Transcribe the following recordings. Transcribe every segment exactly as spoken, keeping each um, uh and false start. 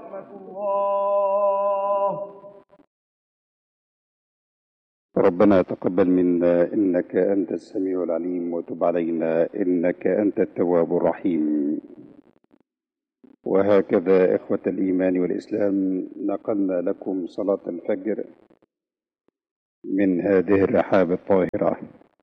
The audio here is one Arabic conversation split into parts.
ورحمة الله. ربنا تقبل منا إنك أنت السميع العليم، وتب علينا إنك أنت التواب الرحيم. وهكذا إخوة الإيمان والإسلام، نقلنا لكم صلاة الفجر من هذه الرحاب الطاهرة،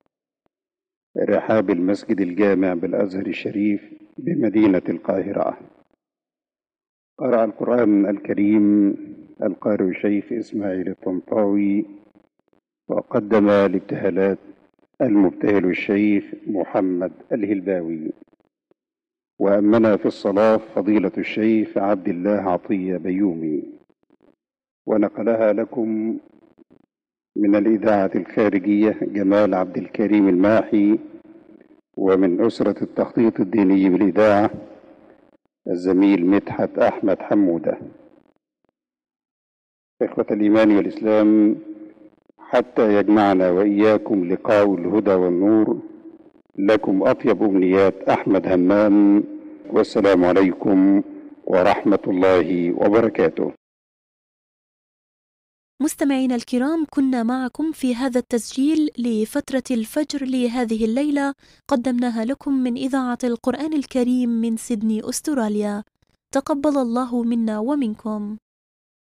رحاب المسجد الجامع بالأزهر الشريف بمدينة القاهرة. قرأ القرآن الكريم القارئ الشيخ إسماعيل الطنطاوي، وقدم الابتهالات المبتهل الشيخ محمد الهلباوي، وأمنا في الصلاة فضيلة الشيخ عبد الله عطية بيومي، ونقلها لكم من الإذاعة الخارجية جمال عبد الكريم الماحي، ومن أسرة التخطيط الديني بالإذاعة الزميل مدحت أحمد حمودة. إخوة الإيمان والإسلام، حتى يجمعنا وإياكم لقاء الهدى والنور، لكم أطيب أمنيات أحمد همام، والسلام عليكم ورحمة الله وبركاته. مستمعينا الكرام، كنا معكم في هذا التسجيل لفترة الفجر لهذه الليلة، قدمناها لكم من إذاعة القرآن الكريم من سيدني أستراليا. تقبل الله منا ومنكم.